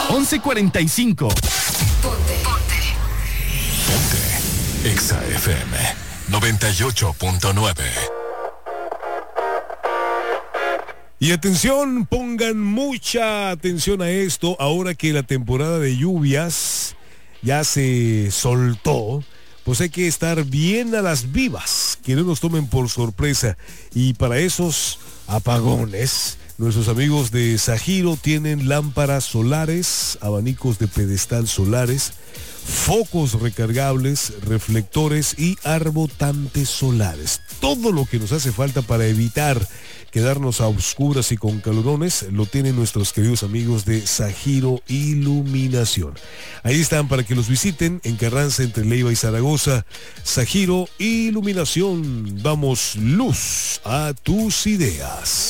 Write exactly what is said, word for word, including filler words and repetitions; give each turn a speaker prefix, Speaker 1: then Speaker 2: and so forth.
Speaker 1: once cuarenta y cinco.
Speaker 2: Ponte. Ponte.
Speaker 3: Ponte. Exa F M noventa y ocho punto nueve.
Speaker 4: Y atención, pongan mucha atención a esto, ahora que la temporada de lluvias ya se soltó, pues hay que estar bien a las vivas, que no nos tomen por sorpresa. Y para esos apagones, nuestros amigos de Sajiro tienen lámparas solares, abanicos de pedestal solares, focos recargables, reflectores y arbotantes solares. Todo lo que nos hace falta para evitar quedarnos a oscuras y con calorones lo tienen nuestros queridos amigos de Sajiro Iluminación. Ahí están para que los visiten en Carranza entre Leiva y Zaragoza. Sajiro Iluminación, damos luz a tus ideas.